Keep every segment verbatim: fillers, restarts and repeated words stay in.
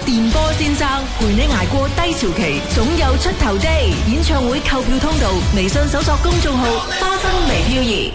電波先生陪你捱過低潮期，總有出頭的。演唱會購票通道，微信搜索公眾號花生微飄移。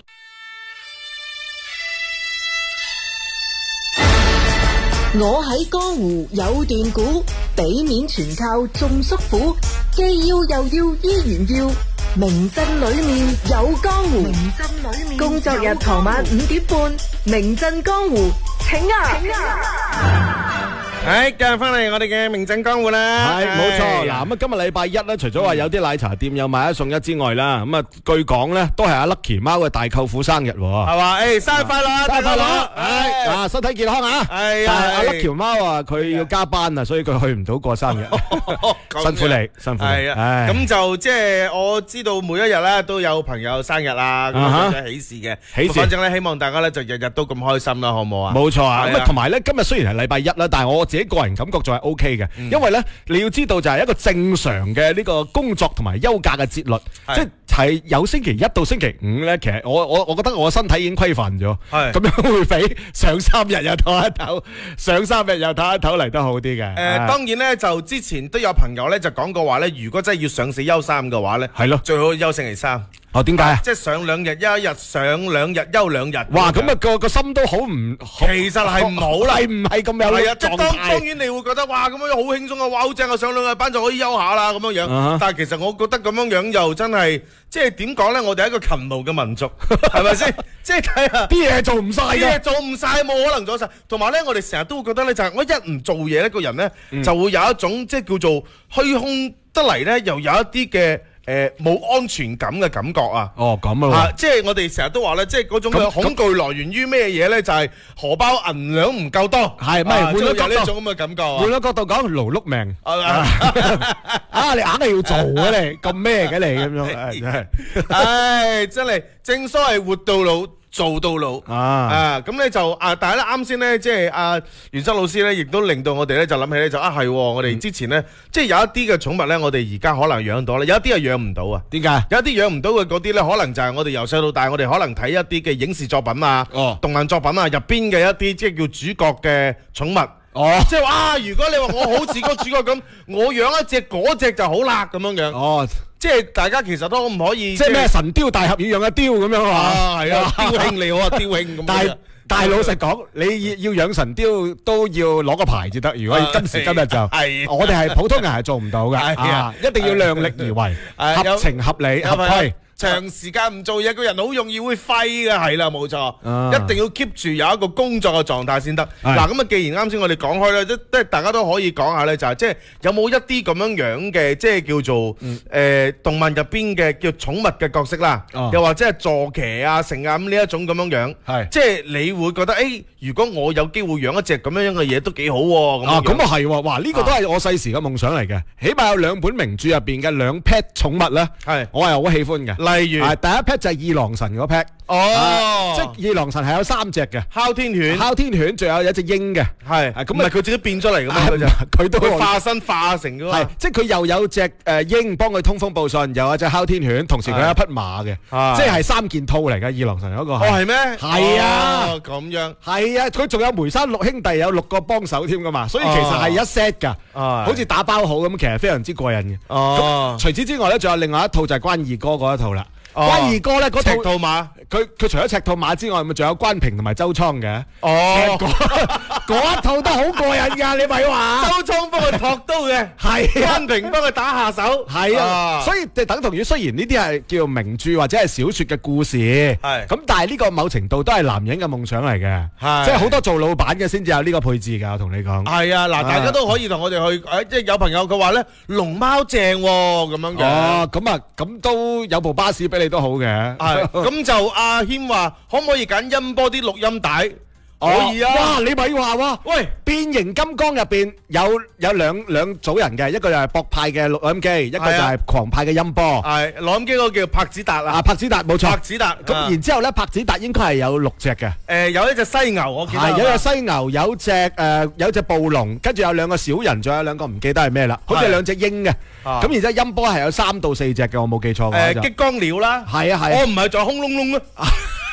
我喺江湖有段古，俾面全靠眾叔父，既要又要依然要，名震裏面有江湖。名震裏面工作日傍晚五點半，名震江湖，請啊！請啊！ 係，繼續翻嚟我哋嘅名震江湖啦。 係，冇錯。嗱，咁啊，今日禮拜一咧，除咗話有啲奶茶店有買一送一之外啦，咁啊，據講咧都係阿 Lucky 貓嘅大舅父生日，係嘛？誒，生日快樂， 生日快樂！係啊，身體健康啊！ 係啊， 但係阿 Lucky 貓啊，佢要加班啊，所以佢去唔到過生日，辛苦你，辛苦你。 係啊，咁就即係我知道每一日咧都有朋友生日啦，咁啊喜事嘅，喜事。反正咧，希望大家咧就日日都咁開心啦，好唔好啊？ 冇錯啊。咁啊，同埋咧，今日雖然係禮拜一啦，但係我自己個人感覺仲係 O K 嘅，因為咧你要知道就係一個正常嘅呢個工作同埋休假嘅節律，即係有星期一到星期五咧，其實我我我覺得我身體已經規範咗，咁樣會比上三日又唞一唞，上三日又唞一唞嚟得好啲嘅。 誒，當然咧就之前都有朋友咧就講過話咧，如果真係要上四休三嘅話咧， 係咯， 最好休星期三。 哦，點解啊？ 即係上兩日休一日，上兩日休兩日。 哇，咁啊個個心都好唔， 其實係唔好啦， 係唔係咁有係啊，即係當當然你會覺得哇咁樣好輕鬆啊，哇好正啊，上兩日班就可以休下啦咁樣樣。但係其實我覺得咁樣樣又真係，即係點講咧？我哋係一個勤勞嘅民族，係咪先？即係睇下啲嘢做唔晒， 啲嘢做唔晒，冇可能做晒。同埋咧，我哋成日都會覺得咧，就係我一唔做嘢，一個人咧就會有一種即係叫做虛空得嚟咧，又有一啲嘅。誒，冇安全感嘅感覺啊！ 哦，咁啊， 即係我哋成日都話咧，即係嗰種嘅恐懼來源於咩嘢咧？就係荷包銀兩唔夠多， 係咪？換咗呢種咁嘅感覺啊！ 換咗角度講，勞碌命啊！你硬係要做嘅你，咁咩嘅你咁樣？ 唉，真係正所謂活到老。做到老啊！啊咁咧就啊，但係咧啱先咧，即係阿袁生老師咧，亦都令到我哋咧就諗起咧就啊係，我哋之前咧即係有一啲嘅寵物咧，我哋而家可能養到咧，有一啲係養唔到啊。點解？有一啲養唔到嘅嗰啲咧，可能就係我哋由細到大，我哋可能睇一啲嘅影視作品啊、哦、動漫作品啊入邊嘅一啲即係叫主角嘅寵物。哦，即係話啊！如果你話我好似個主角咁，我養一隻嗰隻就好辣咁樣樣。哦。即係大家其實都唔可以， 即係咩神雕大俠要養一雕咁樣啊？ 係啊，雕兄你好啊，雕兄咁。 但係但係老實講，你要養神雕都要攞個牌至得。如果今時今日就，我哋係普通人係做唔到嘅啊！一定要量力而為，合情合理合規。 長時間唔做嘢，個人好容易會廢嘅，係啦，冇錯，一定要 keep 住有一個工作嘅狀態先得。嗱，咁啊，既然啱先我哋講開咧，即即係大家都可以講下咧，就係即係有冇一啲咁樣樣嘅，即係叫做誒動漫入邊嘅叫寵物嘅角色啦，又或者係坐騎啊、成啊咁呢一種咁樣樣，係即係你會覺得誒，如果我有機會養一隻咁樣樣嘅嘢都幾好喎。 啊，咁啊係喎，哇！呢個都係我細時嘅夢想嚟嘅，起碼有兩本名著入邊嘅兩 pet 寵物咧，係我係好喜歡嘅。例如，第一 pet 就係二郎神嗰 pet，哦，即係二郎神係有三隻嘅， 哮天犬、 哮天犬，仲有一隻鷹嘅，係，咁唔係佢自己變出嚟噶嘛，佢都會化身化成噶嘛，係， 即係佢又有隻誒鷹幫佢通風報信，又有隻哮天犬，同時佢有一匹馬嘅，即係三件套嚟嘅二郎神嗰個， 哦係咩？ 係啊， 咁樣， 係啊，佢仲有梅山六兄弟有六個幫手添噶嘛，所以其實係一 set 噶，好似打包好咁，其實非常之過癮嘅。哦，除此之外咧，仲有另外一套就係關二哥嗰一套啦。關二哥咧嗰套赤兔馬，佢佢除咗赤兔馬之外，咪仲有關平同埋周倉嘅。哦，嗰一套都好過癮噶，你咪話。 周倉幫佢托刀嘅，係關平幫佢打下手， 係啊。所以就等同於雖然呢啲係叫做名著或者係小說嘅故事，係咁，但係呢個某程度都係男人嘅夢想嚟嘅，係即係好多做老闆嘅先至有呢個配置噶。我同你講， 係啊，嗱，大家都可以同我哋去，誒，即係有朋友佢話咧龍貓正咁樣嘅。 哦，咁啊，咁都有部巴士俾。你都好嘅， 係咁就阿謙話可唔可以揀音波啲錄音帶？可以啊！ 哇，你咪話喎，喂，變形金剛入邊有有兩兩組人嘅，一個就係博派嘅錄音機，一個就係狂派嘅音波。係錄音機嗰個叫柏子達啊， 啊柏子達冇錯， 柏子達。 咁然之後咧，柏子達應該係有六隻嘅。 誒，有一隻犀牛，我記得係有隻犀牛，有隻誒有隻暴龍，跟住有兩個小人，仲有兩個唔記得係咩啦，好似係兩隻鷹嘅。咁然之後音波係有三到四隻嘅，我冇記錯嘅。 誒，激光鳥啦， 係啊係。 我唔係仲有空窿窿啊。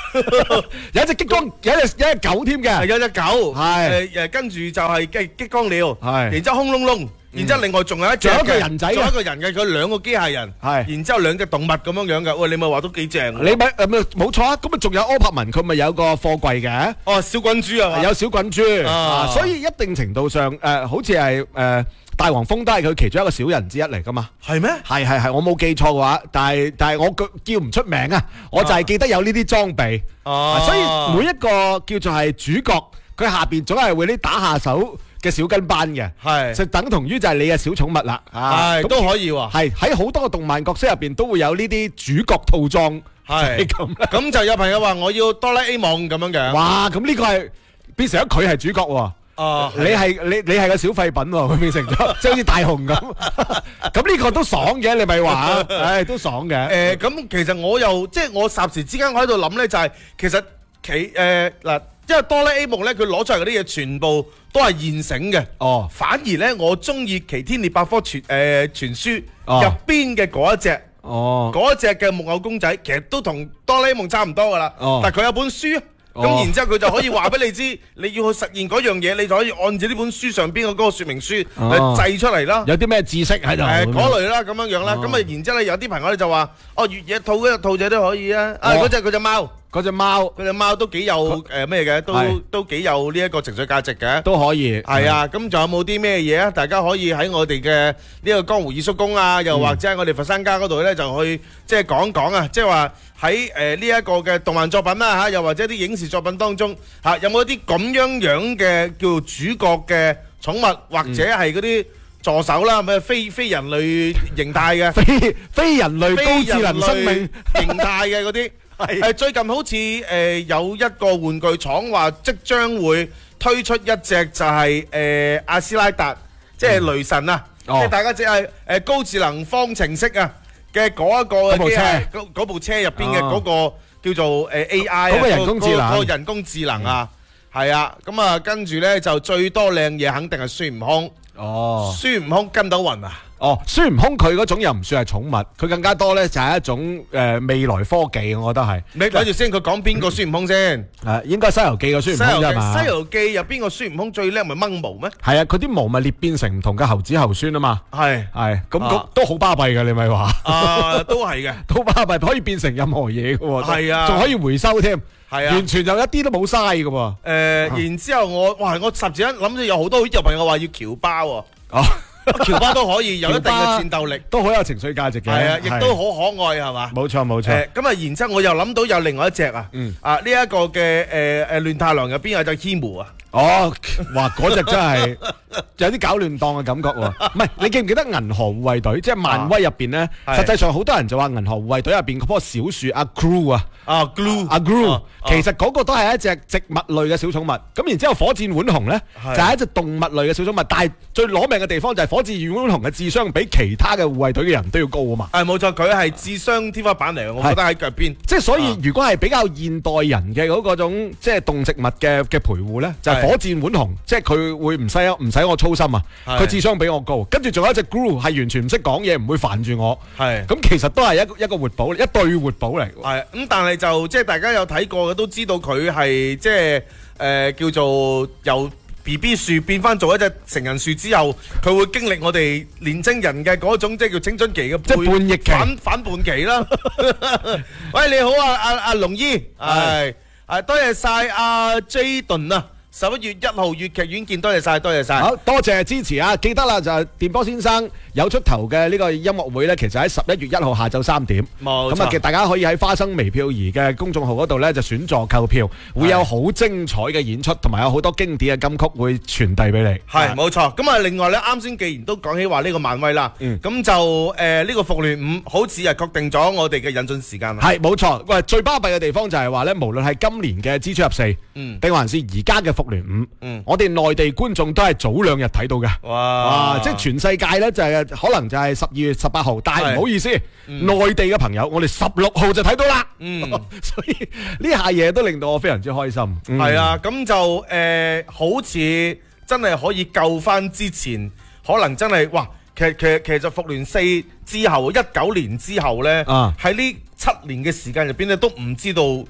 有一隻激光，有一隻有一隻狗添嘅， 有隻狗， 係誒誒，跟住就係激激光鳥， 係， 然之後轟隆隆。然之後另外仲有一隻仲有一個人仔嘅， 仲有一個人嘅，佢兩個機械人， 係， 然之後兩隻動物咁樣樣嘅，喂，你咪話都幾正。 你咪誒咪冇錯啊，咁啊仲有柯柏文佢咪有個貨櫃嘅， 哦，小滾珠啊， 有小滾珠啊，所以一定程度上誒，好似係誒大黃蜂都係佢其中一個小人之一嚟噶嘛。 係咩？ 係係係，我冇記錯嘅話，但係但係我叫唔出名啊，我就係記得有呢啲裝備，所以每一個叫做係主角，佢下邊總係會啲打下手嘅小跟班嘅，係就等同於就係你嘅小寵物啦， 係都可以喎。係喺好多個動漫角色入邊都會有呢啲主角套裝，係咁。咁就有朋友話我要哆啦 A 夢咁樣嘅。 哇！咁呢個係變成咗佢係主角喎。哦，你係你你係個小廢品喎，佢變成咗即係好似大雄咁。咁呢個都爽嘅，你咪話啊？唉，都爽嘅。 誒，咁其實我又即係我霎時之間我喺度諗咧，就係其實其誒嗱。因為哆啦 A 夢咧，佢攞出嚟嗰啲嘢全部都係現成嘅。哦，反而咧，我中意《奇天烈百科全》誒全書入邊嘅嗰一隻。哦，嗰一隻嘅木偶公仔，其實都同哆啦 A 夢差唔多噶啦。哦，但係佢有本書，咁然之後佢就可以話俾你知，你要去實現嗰樣嘢，你就可以按照呢本書上邊嘅嗰個說明書嚟製出嚟啦。 有啲咩知識喺度？ 誒，嗰類啦，咁樣樣啦。咁啊，然之後咧，有啲朋友咧就話，哦，越野兔嗰隻兔仔都可以啊。啊，嗰隻嗰隻貓。 嗰隻貓， 嗰隻貓都幾有誒咩嘅，都都幾有呢一個情緒價值嘅， 都可以。 係啊，咁仲有冇啲咩嘢啊？大家可以喺我哋嘅呢個江湖二叔公啊，又或者喺我哋佛山家嗰度咧，就去即係講講啊，即係話喺誒呢一個嘅動漫作品啦嚇，又或者啲影視作品當中嚇，有冇一啲咁樣樣嘅叫做主角嘅寵物，或者係嗰啲助手啦，咩非非人類形態嘅， 非非人類高智能生命形態嘅嗰啲。係最近好似誒有一個玩具廠話即將會推出一隻就係誒阿斯拉達，即係雷神啊！即係大家只係誒高智能方程式啊嘅嗰一個嘅機械，嗰嗰部車入邊嘅嗰個叫做誒 A I 嗰個人工智能， 嗰個人工智能啊，係啊！咁啊跟住咧就最多靚嘢肯定係孫悟空。哦，孫悟空跟到暈啊！ 哦，孫悟空佢嗰種又唔算係寵物，佢更加多咧就係一種誒未來科技，我覺得係。 你睇住先，佢講邊個孫悟空先？ 誒，應該《西遊記》個孫悟空啫嘛。 《西遊記》入邊個孫悟空最叻咪掹毛咩？ 係啊，佢啲毛咪裂變成唔同嘅猴子猴孫啊嘛。係係，咁咁都好巴閉㗎，你咪話。 啊，都係嘅， 都巴閉，可以變成任何嘢㗎喎。係啊，仲可以回收添。係啊，完全就一啲都冇嘥㗎喎。 誒，然之後我哇，我霎時間諗到有好多有朋友話要喬巴喎。哦。喬巴都可以有一定嘅戰鬥力， 都好有情緒價值嘅， 係啊，亦都好可愛，係嘛？ 冇錯冇錯。 咁啊，然之後我又諗到有另外一隻啊，啊呢一個嘅誒誒亂太郎入邊有隻 Himu 啊。哦， 哇！嗰隻真係有啲搞亂檔嘅感覺喎。唔係，你記唔記得銀河護衛隊？即係漫威入邊咧，實際上好多人就話銀河護衛隊入邊嗰棵小樹阿 Gru 啊， 啊 Gru 阿 Gru，其實嗰個都係一隻植物類嘅小寵物。咁然之後火箭浣熊咧就係一隻動物類嘅小寵物，但係最攞命嘅地方就係火箭浣熊嘅智商比其他嘅護衛隊嘅人都要高啊嘛。 係冇錯，佢係智商天花板嚟嘅，我覺得喺腳邊。 即係所以，如果係比較現代人嘅嗰嗰種即係動植物嘅嘅陪護咧，就火箭浣熊，即係佢會唔使唔使我操心啊！佢智商比我高，跟住仲有一隻 Gru 係完全唔識講嘢，唔會煩住我。係咁，其實都係一一個活寶，一對活寶嚟。 係咁，但係就即係大家有睇過嘅都知道佢係即係誒叫做由 B B 樹變翻做一隻成人樹之後，佢會經歷我哋年青人嘅嗰種即係叫青春期嘅即係叛逆期、 反反叛期啦。喂，你好啊，阿阿龍姨，係係多謝晒阿 Jayden 啊！十一月一號粵劇院見，多謝晒，多謝晒， 好多謝支持啊！記得啦，就係電波先生有出頭嘅呢個音樂會呢，其實喺十一月一號下晝三點，咁啊，大家可以喺花生微票兒嘅公眾號嗰度呢，就選座購票，會有好精彩嘅演出，同埋有好多經典嘅金曲會傳遞俾你。 係冇錯，咁啊，另外呢，啱先既然都講起話呢個漫威啦，咁、嗯、就誒呢、呃這個復聯五好似係確定咗我哋嘅引進時間啦。係冇錯，喂，最巴閉嘅地方就係話呢，無論係今年嘅蜘蛛俠四，定、嗯、還是而家嘅復聯五，嗯、我哋內地觀眾都係早兩日睇到嘅。哇！即係全世界呢，就係、是、可能就係十二月十八號，但係唔好意思，內、嗯、地嘅朋友，我哋十六號就睇到啦。嗯，所以呢下嘢都令到我非常之開心。係、 嗯、啊，咁就誒、呃，好似真係可以救翻之前，可能真係哇！其實其實其實就復聯四之後，一九年之後呢，喺呢、啊、七年嘅時間入邊咧，都唔知道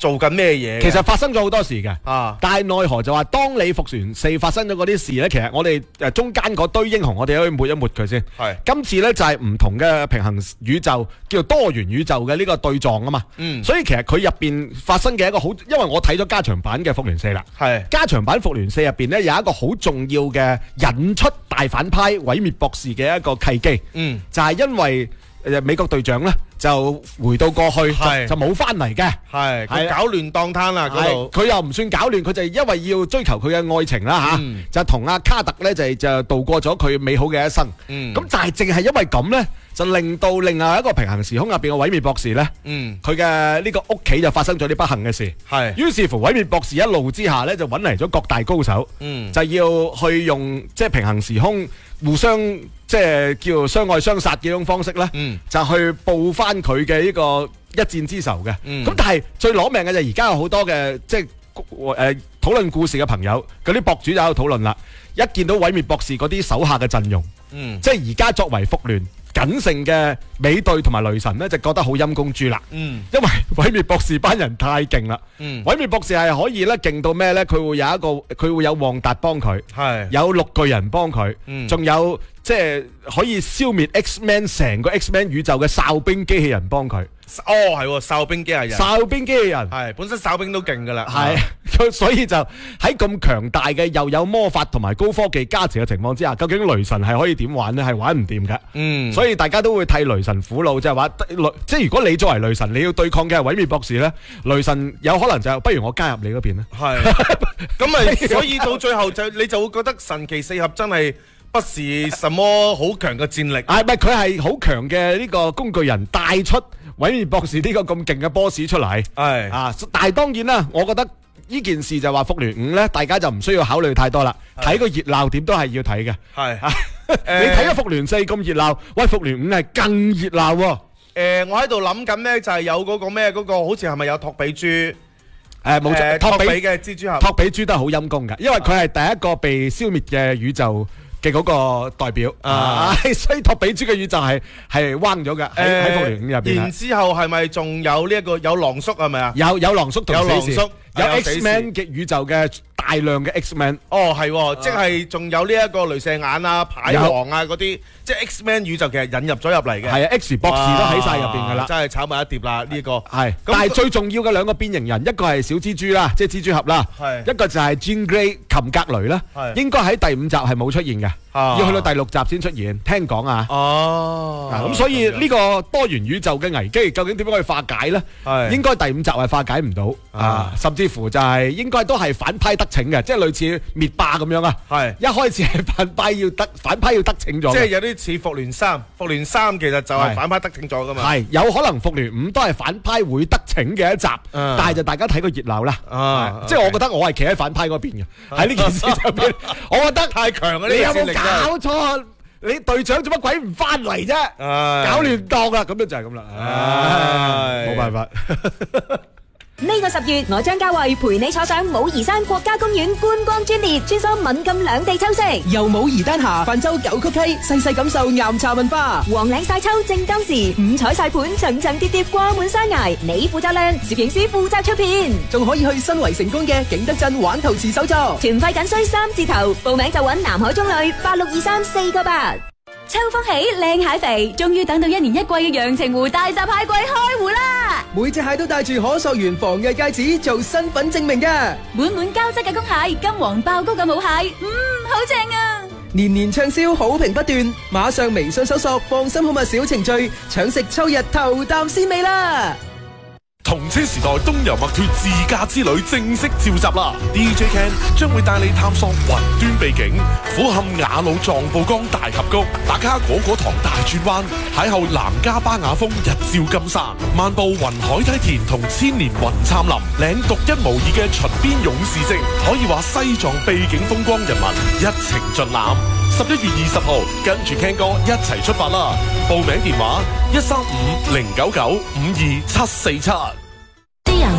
做緊咩嘢？ 其實發生咗好多事嘅， 啊！ 但係奈何就話，當你復聯四發生咗嗰啲事咧，其實我哋誒中間嗰堆英雄，我哋可以抹一抹佢先。 係今次咧就係唔同嘅平行宇宙，叫做多元宇宙嘅呢個對撞啊嘛。 嗯， 所以其實佢入邊發生嘅一個好，因為我睇咗加長版嘅復聯四啦。 係加長版復聯四入邊咧有一個好重要嘅引出大反派毀滅博士嘅一個契機。 嗯， 就係因為誒美國隊長咧就回到過去係就就冇翻嚟嘅。 係佢係搞亂當攤啦嗰度。 佢又唔算搞亂，佢就係因為要追求佢嘅愛情啦吓， 嗯就同阿卡特咧就就度過咗佢美好嘅一生。 嗯， 咁就係淨係因為咁咧，就令到另外一個平行時空入邊嘅毀滅博士咧， 嗯， 佢嘅呢個屋企就發生咗啲不幸嘅事。 係， 於是乎毀滅博士一怒之下咧，就揾嚟咗各大高手， 嗯， 就要去用即係平行時空互相即係叫做相愛相殺嘅一種方式咧， 嗯， 就去報翻佢嘅呢個一戰之仇嘅。 嗯， 咁但係最攞命嘅就係而家有好多嘅即係誒討論故事嘅朋友，嗰啲博主就喺度討論啦。一見到毀滅博士嗰啲手下嘅陣容， 嗯， 即係而家作為復聯僅剩嘅美隊同埋雷神呢，就覺得好陰公豬啦。 嗯， 因為毀滅博士班人太勁啦。 嗯， 毀滅博士係可以咧勁到咩呢？佢會有一個，佢會有旺達幫佢， 係有綠巨人幫佢， 嗯仲有即係可以消滅 X-Men 成個 X-Men 宇宙嘅哨兵機器人幫佢。 哦係喎，哨兵機械人， 哨兵機器人係本身哨兵都勁噶啦， 係佢，所以就喺咁強大嘅又有魔法同埋高科技加持嘅情況之下，究竟雷神係可以點玩呢？係玩唔掂嘅。 嗯， 所以大家都會替雷神苦惱，即係話雷，即係如果你作為雷神，你要對抗嘅係毀滅博士呢，雷神有可能就不如我加入你嗰邊呢。 係，咁咪所以到最後就你就會覺得神奇四俠真係不是什麼好強嘅戰力。 啊，唔係佢係好強嘅呢個工具人帶出毀滅博士呢個咁勁嘅 boss 出嚟。 係啊，但係當然啦，我覺得呢件事就話復聯五呢，大家就唔需要考慮太多啦，睇個熱鬧點都係要睇嘅。 係， 你睇咗復聯四咁熱鬧，喂，復聯五係更熱鬧喎。 誒，我喺度諗緊呢，就係有嗰個咩嗰個，好似係咪有托比豬？ 誒冇錯， 誒托比托比嘅蜘蛛俠， 托比豬都係好陰功㗎，因為佢係第一個被消滅嘅宇宙嘅嗰個代表啊，所以托比豬嘅宇宙係係彎咗㗎，喺喺復聯五入邊。 然之後係咪仲有呢一個有狼叔係咪啊？ 有有狼叔同有死侍， 狼叔有有死侍 X-Men 嘅宇宙嘅大量嘅 X-Men。 哦，係喎，即係仲有呢一個雷射眼啊、牌王啊嗰啲，即係 X-Men 宇宙其實引入咗入嚟嘅。 係啊，X 博士都喺晒入邊㗎啦， 真係炒埋一碟啦呢個。 係，但係最重要嘅兩個變形人，一個係小蜘蛛啦，即係蜘蛛俠啦， 係一個就係 Jean Grey 琴格雷啦， 係應該喺第五集係冇出現嘅， 啊要去到第六集先出現，聽講啊。 哦， 啊咁所以呢個多元宇宙嘅危機究竟點樣去化解呢？ 係應該第五集係化解唔到啊，甚至乎就係應該都係反派得逞嘅，即係類似滅霸咁樣啊。 係一開始係反派要得反派要得逞咗嘅， 即係有啲似復聯三，復聯三其實就係反派得逞咗噶嘛。 係有可能復聯五都係反派會得逞嘅一集， 嗯但係就大家睇個熱鬧啦。 啊係即係我覺得我係企喺反派嗰邊嘅，喺呢件事上邊，我覺得太強啦！呢你有冇個戰力真係搞錯？你隊長做乜鬼唔翻嚟啫？ 唉搞亂檔啦，咁樣就係咁啦。唉，冇辦法。 呢個十月，我張家慧陪你坐上武夷山國家公園觀光專列，穿梭閩贛兩地秋色。 由武夷丹霞泛舟九曲溪，細細感受岩茶文化。 黃嶺晒秋正當時，五彩晒盤層層疊疊掛滿山崖，你負責靚，攝影師負責出片。 仲可以去新圍成功嘅景德鎮玩陶瓷手作。 團費僅需三字頭，報名就揾南海中旅八六二三四個八。秋風起，靚蟹肥，終於等到一年一季嘅陽澄湖大閘蟹季開湖啦！ 每隻蟹都帶住可溯源防偽戒指做身份證明嘅， 滿滿膠質嘅公蟹，金黃爆膏嘅母蟹，嗯，好正啊！ 年年暢銷，好評不斷。馬上微信搜索放心好物小程序，搶食秋日頭啖鮮味啦！ 同車時代東遊麥脱自駕之旅正式召集啦 ！D J Ken 將會帶你探索雲端秘境，俯瞰雅魯藏布江大峽谷，打卡果果塘大轉彎，邂逅南迦巴雅峰日照金山，漫步雲海梯田同千年雲杉林，領獨一無二嘅巡邊勇士跡，可以話西藏秘境風光人文一程盡覽。十一月二十號，跟住 Ken 哥一齊出發啦！報名電話一三五零九九五二七四七。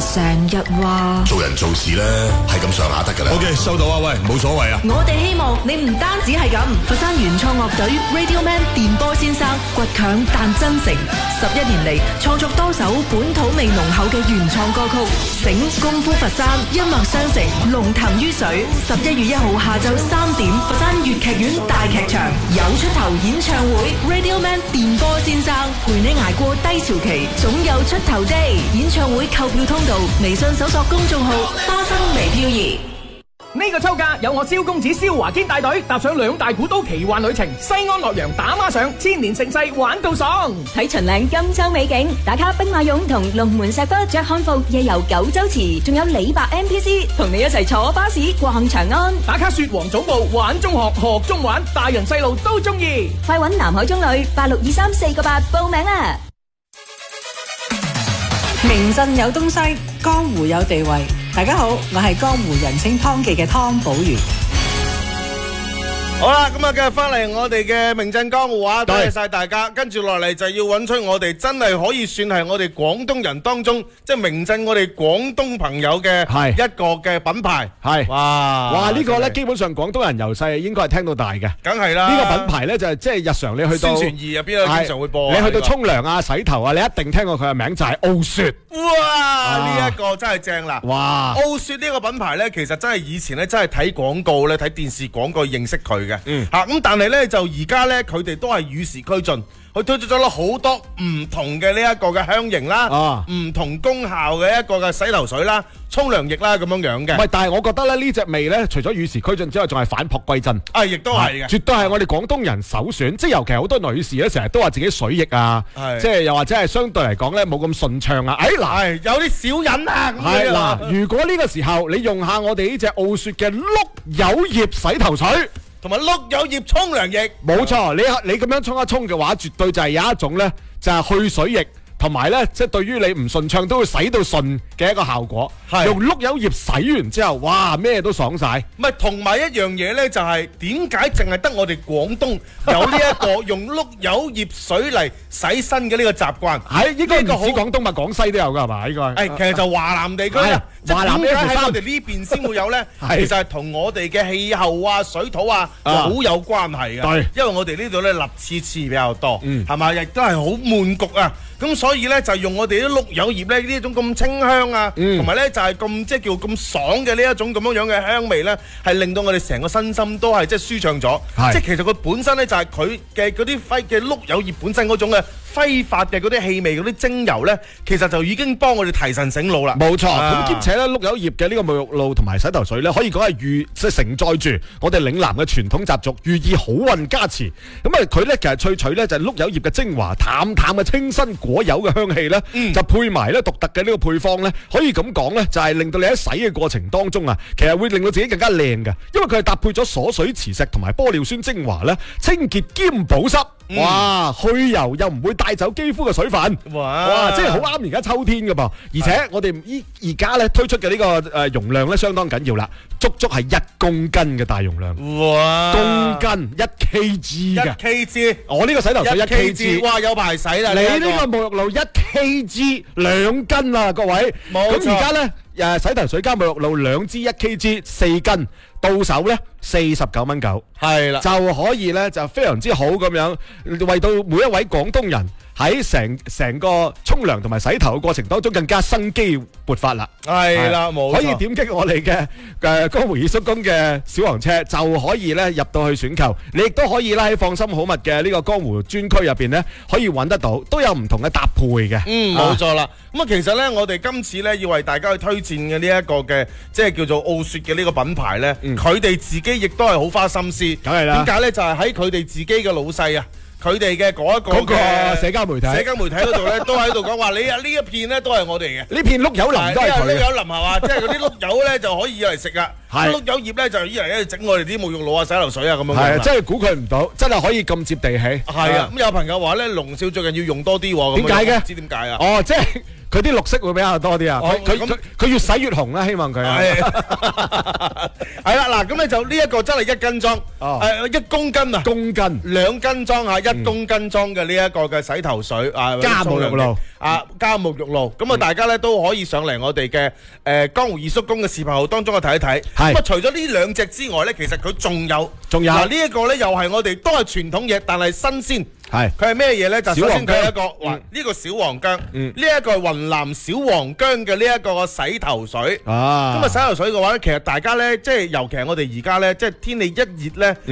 成日話做人做事咧係咁上下得㗎啦。OK， 收到啊，喂，冇所謂啊。 我哋希望你唔單止係咁，佛山原創樂隊 Radio Man 電波先生倔強但真誠，十一年嚟創作多首本土味濃厚嘅原創歌曲，醒功夫佛山，音樂相承，龍騰於水。十一月一號下晝三點，佛山粵劇院大劇場有出頭演唱會 Radio Man 電波先生陪你捱過低潮期，總有出頭的。演唱會購票通道，微信搜索公眾號花生微漂移。 呢個秋假有我蕭公子蕭華堅帶隊踏上兩大古都奇幻旅程，西安洛陽打孖上，千年盛世玩到爽。 睇秦嶺金秋美景，打卡兵馬俑同龍門石窟着漢服夜遊九州池，仲有李白 M P C 同你一齊坐巴士逛長安， 打卡雪皇總部玩中學學中玩，大人細路都中意。 快揾南海中旅八六二三四個八報名啦！ 名鎮有東西，江湖有地位。大家好，我係江湖人稱湯記嘅湯寶如。 好啦，咁啊，繼續翻嚟我哋嘅名鎮江湖啊，多謝晒大家。跟住落嚟就要揾出我哋真係可以算係我哋廣東人當中，即係名鎮我哋廣東朋友嘅一個嘅品牌。 係哇哇，呢個咧基本上廣東人由細應該係聽到大嘅。 梗係啦， 呢個品牌咧就係即係日常你去到宣傳二入邊有經常會播。 你去到沖涼啊、洗頭啊，你一定聽過佢嘅名就係傲雪。 哇！呢一個真係正啦。 哇！ 傲雪呢個品牌咧，其實真係以前咧真係睇廣告咧、睇電視廣告認識佢嘅。嗯，嚇咁，但係咧就而家咧，佢哋都係與時俱進，佢推出咗好多唔同嘅呢一個嘅香型啦， 啊， 唔同功效嘅一個嘅洗頭水啦、沖涼液啦咁樣樣嘅。 唔係，但係我覺得咧呢隻味咧，除咗與時俱進之外，仲係返璞歸真。 啊，亦都係嘅， 絕對係我哋廣東人首選。即係尤其好多女士咧，成日都話自己水液啊，即係又或者係相對嚟講咧冇咁順暢啊。誒嗱， 有啲小隱啊。 係嗱，如果呢個時候你用下我哋呢隻傲雪嘅碌柚葉洗頭水。 同埋碌柚葉沖涼液， 冇錯，你你咁樣沖一沖嘅話，絕對就係有一種咧，就係去水液，同埋咧，即係對於你唔順暢都會洗到順嘅一個效果。用碌柚葉洗完之後，哇，咩都爽晒。 唔係，同埋一樣嘢咧，就係點解淨係得我哋廣東有呢一個用碌柚葉水嚟洗身嘅呢個習慣？ 係應該唔止廣東嘛，廣西都有㗎係嘛？應該。 誒，其實就華南地區啦。 華南呢點解喺我哋呢邊先會有咧？其實係同我哋嘅氣候啊、水土啊好有關係嘅。對，因為我哋呢度咧立次次比較多，係嘛，亦都係好悶焗啊。咁所以咧就用我哋啲碌柚葉咧呢一種咁清香啊，同埋咧就係咁即係叫咁爽嘅呢一種咁樣樣嘅香味咧，係令到我哋成個身心都係即係舒暢咗。即係其實佢本身咧就係佢嘅嗰啲揮嘅碌柚葉本身嗰種嘅揮發嘅嗰啲氣味嗰啲精油咧，其實就已經幫我哋提神醒腦啦。 冇錯，咁兼且咧碌柚葉嘅呢個沐浴露同埋洗頭水咧，可以講係寓即係承載住我哋嶺南嘅傳統習俗，寓意好運加持。咁啊佢咧其實萃取咧就係碌柚葉嘅精華，淡淡嘅清新果柚嘅香氣咧，嗯、就配埋咧獨特嘅呢個配方咧，可以咁講咧，就係令到你喺洗嘅過程當中啊，其實會令到自己更加靚嘅，因為佢係搭配咗鎖水磁石同埋玻尿酸精華咧，清潔兼保濕。嗯、哇！去油又唔會帶走肌膚嘅水分，哇！哇！即係好啱而家秋天㗎噃，而且我哋依而家咧推出嘅呢個誒容量咧相當緊要啦，足足係一公斤嘅大容量，哇！公斤一 K G 嘅， 一 K G， 我呢個洗頭水一 K G， 哇！有排洗啦！ 你呢個沐浴露一 K G 兩斤啊，各位，咁而家咧。誒洗頭水加沐浴露兩支一 K G 四斤，到手咧四十九蚊九，係啦，就可以咧就非常之好咁樣，為到每一位廣東人喺成成個沖涼同埋洗頭嘅過程當中更加生機勃發啦。係啦，冇錯，可以點擊我哋嘅誒江湖二叔公嘅小黃車，就可以咧入到去選購。你亦都可以啦喺放心好物嘅呢個江湖專區入邊咧，可以揾得到，都有唔同嘅搭配嘅。 嗯，冇錯啦。咁啊，其實咧，我哋今次咧要為大家去推薦嘅呢一個嘅，即係叫做傲雪嘅呢個品牌咧，佢哋自己亦都係好花心思。梗係啦。點解咧？就係喺佢哋自己嘅老細啊。佢哋嘅嗰一個嗰個社交媒體， 社交媒體嗰度咧都喺度講話，你啊呢一片咧都係我哋嘅， 呢片碌柚林都係佢。 碌柚林係嘛，即係嗰啲碌柚咧就可以嚟食啊，碌柚葉咧就依嚟咧整我哋啲沐浴露啊、洗頭水啊咁樣。係， 真係估佢唔到，真係可以咁接地氣。 係啊，咁有朋友話咧，龍少最近要用多啲喎。 點解嘅？ 唔知點解啊？ 哦，即係。佢啲綠色會比較多啲啊！佢佢佢越洗越紅啦，希望佢啊！ 係啦，嗱，咁咧就呢一個真係一斤裝，誒一公斤啊， 公斤兩斤裝啊，一公斤裝嘅呢一個嘅洗頭水啊， 加沐浴露啊加沐浴露，咁啊大家咧都可以上嚟我哋嘅誒江湖二叔公嘅視頻號當中去睇一睇。咁啊除咗呢兩隻之外咧，其實佢仲有仲有嗱呢一個咧又係我哋都係傳統嘢，但係新鮮。係佢係咩嘢咧？就首先佢係一個話呢個小黃薑，呢一個係雲南小黃薑嘅呢一個洗頭水。啊，咁啊洗頭水嘅話咧，其實大家咧即係尤其係我哋而家咧，即係天氣一熱咧。